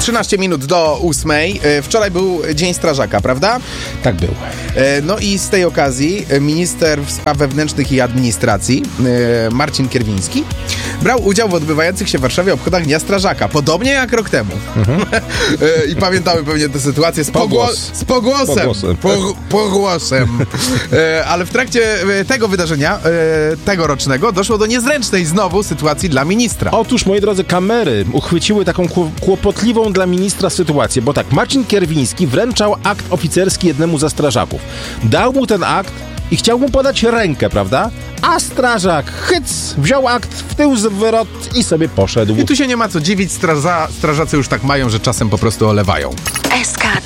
13 minut do 8. Wczoraj był Dzień Strażaka, prawda? Tak był. No i z tej okazji minister spraw wewnętrznych i administracji, Marcin Kierwiński, brał udział w odbywających się w Warszawie obchodach Dnia Strażaka. Podobnie jak rok temu. I pamiętamy pewnie tę sytuację z pogłosem. Ale w trakcie tego wydarzenia, tegorocznego, doszło do niezręcznej znowu sytuacji dla ministra. Otóż, moi drodzy, kamery uchwyciły taką kłopotliwą dla ministra sytuację, bo tak, Marcin Kierwiński wręczał akt oficerski jednemu ze strażaków. Dał mu ten akt i chciał mu podać rękę, prawda? A strażak, wziął akt w tył zwrot i sobie poszedł. I tu się nie ma co dziwić, strażacy już tak mają, że czasem po prostu olewają.